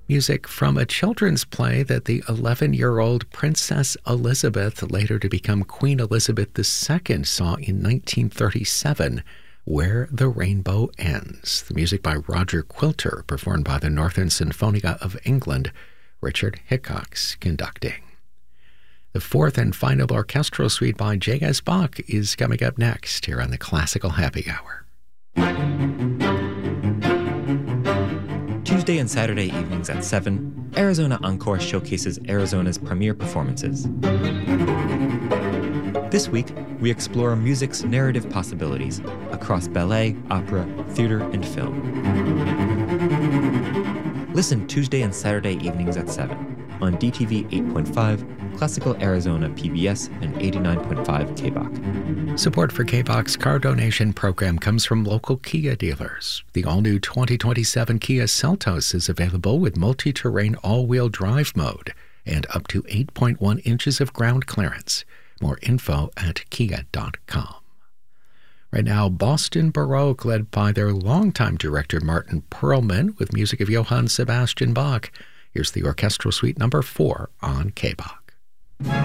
Music from a children's play that the 11-year-old Princess Elizabeth, later to become Queen Elizabeth II, saw in 1937, Where the Rainbow Ends. The music by Roger Quilter, performed by the Northern Sinfonia of England, Richard Hickox conducting. The fourth and final orchestral suite by J.S. Bach is coming up next here on the Classical Happy Hour. Tuesday and Saturday evenings at 7, Arizona Encore showcases Arizona's premier performances. This week, we explore music's narrative possibilities across ballet, opera, theater, and film. Listen Tuesday and Saturday evenings at 7 on DTV 8.5, Classical Arizona PBS, and 89.5 KBOC. Support for KBOC's car donation program comes from local Kia dealers. The all-new 2027 Kia Seltos is available with multi-terrain all-wheel drive mode and up to 8.1 inches of ground clearance. More info at kia.com. Right now, Boston Baroque, led by their longtime director Martin Perlman, with music of Johann Sebastian Bach. Here's the orchestral suite number 4 on KBOC.